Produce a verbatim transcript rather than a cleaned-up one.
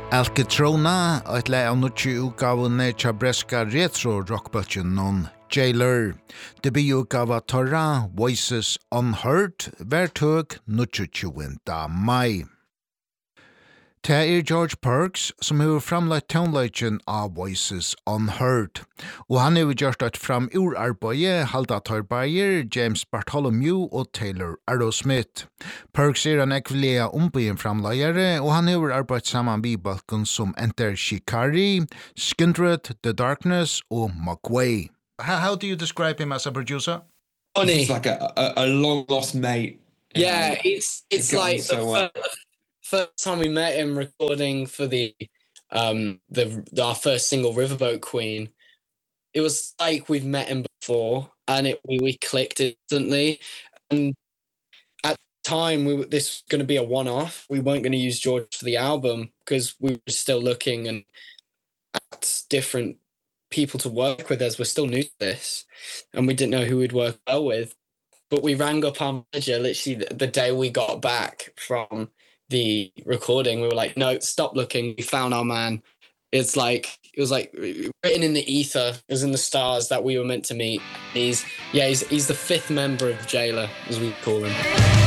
Alcatrona, et le av nutje utgavene tja breska retro-rockbølgen non Jailer. Debututgava torra Voices Unheard, vertøk nutje tjuenda mai. Det er George Perks som har framlagt tonelagen av Voices Unheard. Og han har gjort et framurarbeid halda torrbeier James Bartholomew og Taylor Arrowsmith. Perks er en ekvilea ombyen framlagere, og han har arbeidt sammen med balken som Enter Shikari, Skindred, The Darkness og McWay. How, how do you describe him as a producer? Funny. It's like a, a, a long lost mate. Yeah, um, it's it's like so the well. first, first time we met him recording for the um the, the our first single Riverboat Queen. It was like we've met him before, and it we, we clicked instantly. And at the time, we this was going to be a one-off. We weren't going to use George for the album because we were still looking and at different people to work with as we're still new to this, and we didn't know who we'd work well with. But we rang up our manager literally the, the day we got back from the recording. We were like, no, stop looking. We found our man. It's like, it was like written in the ether, it was in the stars that we were meant to meet. He's, yeah, he's, he's the fifth member of Jailer, as we call him.